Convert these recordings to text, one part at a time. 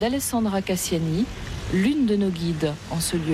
d'Alessandra Cassiani, l'une de nos guides en ce lieu.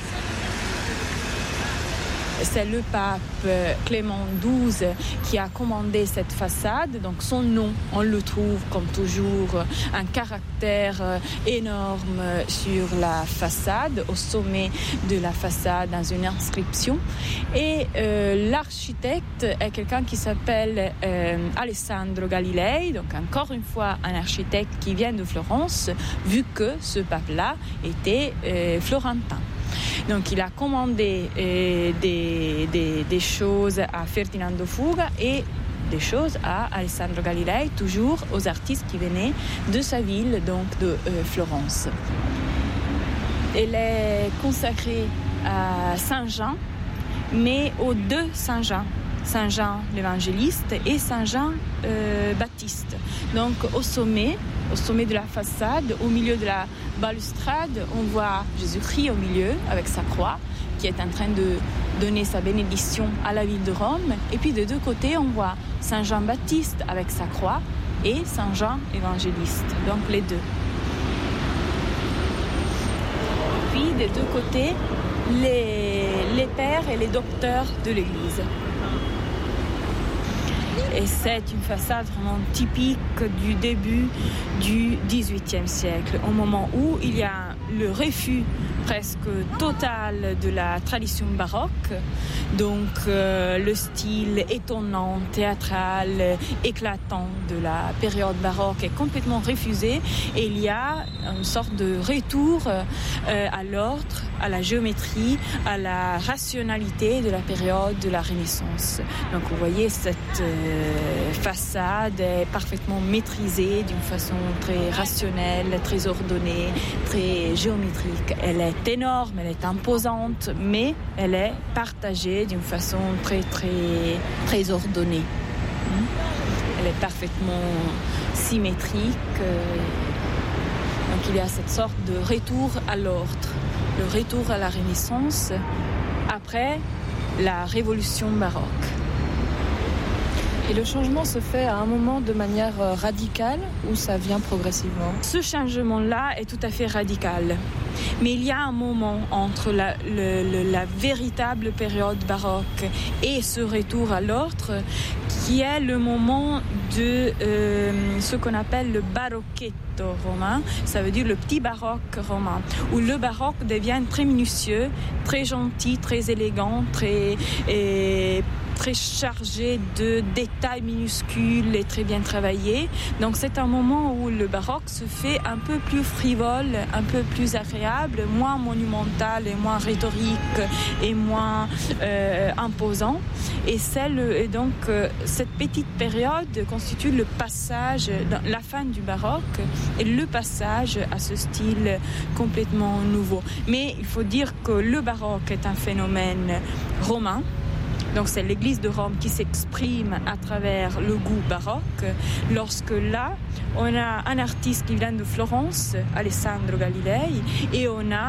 C'est le pape Clément XII qui a commandé cette façade. Donc son nom, on le trouve comme toujours un caractère énorme sur la façade, au sommet de la façade dans une inscription. Et l'architecte est quelqu'un qui s'appelle Alessandro Galilei, donc encore une fois un architecte qui vient de Florence, vu que ce pape-là était florentin. Donc il a commandé des choses à Ferdinando Fuga et des choses à Alessandro Galilei, toujours aux artistes qui venaient de sa ville, donc de Florence. Elle est consacrée à Saint Jean, mais aux deux Saint Jean. Saint Jean l'évangéliste et Saint Jean Baptiste. Donc au sommet de la façade, au milieu de la balustrade, on voit Jésus-Christ au milieu avec sa croix qui est en train de donner sa bénédiction à la ville de Rome. Et puis de deux côtés, on voit Saint Jean Baptiste avec sa croix et Saint Jean évangéliste, donc les deux. Puis des deux côtés, les pères et les docteurs de l'Église. Et c'est une façade vraiment typique du début du XVIIIe siècle, au moment où il y a le refus presque total de la tradition baroque, donc le style étonnant, théâtral, éclatant de la période baroque est complètement refusé, et il y a une sorte de retour à l'ordre, à la géométrie, à la rationalité de la période de la Renaissance. Donc vous voyez, cette façade est parfaitement maîtrisée d'une façon très rationnelle, très ordonnée, très géométrique. Elle est énorme, elle est imposante, mais elle est partagée d'une façon très, très, très ordonnée. Elle est parfaitement symétrique. Donc il y a cette sorte de retour à l'ordre, le retour à la Renaissance après la Révolution baroque. Et le changement se fait à un moment de manière radicale ou ça vient progressivement ? Ce changement-là est tout à fait radical. Mais il y a un moment entre la véritable période baroque et ce retour à l'ordre qui est le moment de ce qu'on appelle le barocchetto romain, ça veut dire le petit baroque romain, où le baroque devient très minutieux, très gentil, très élégant, très chargé de détails minuscules et très bien travaillé. Donc c'est un moment où le baroque se fait un peu plus frivole, un peu plus agréable, moins monumental et moins rhétorique et moins imposant. Et donc cette petite période constitue le passage, la fin du baroque et le passage à ce style complètement nouveau. Mais il faut dire que le baroque est un phénomène romain. Donc c'est l'Église de Rome qui s'exprime à travers le goût baroque. Lorsque là, on a un artiste qui vient de Florence, Alessandro Galilei, et on a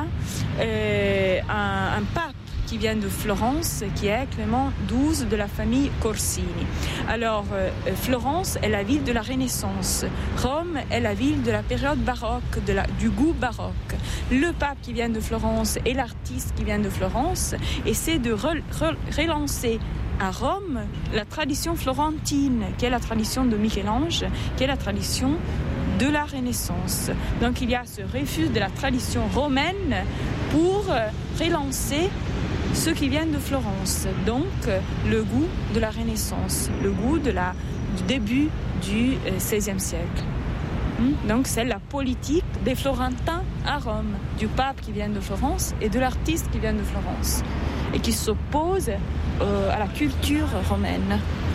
un pape qui vient de Florence, qui est Clément XII de la famille Corsini. Alors, Florence est la ville de la Renaissance. Rome est la ville de la période baroque, du goût baroque. Le pape qui vient de Florence et l'artiste qui vient de Florence essaient de relancer à Rome la tradition florentine, qui est la tradition de Michel-Ange, qui est la tradition de la Renaissance. Donc il y a ce refus de la tradition romaine pour relancer ceux qui viennent de Florence, donc le goût de la Renaissance, le goût du début du XVIe siècle. Donc c'est la politique des Florentins à Rome, du pape qui vient de Florence et de l'artiste qui vient de Florence, et qui s'oppose à la culture romaine.